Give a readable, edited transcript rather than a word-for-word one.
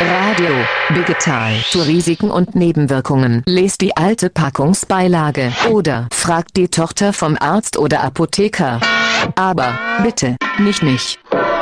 Radio Digital für Risiken und Nebenwirkungen. Lest die alte Packungsbeilage oder fragt die Tochter vom Arzt oder Apotheker. Aber bitte nicht mich.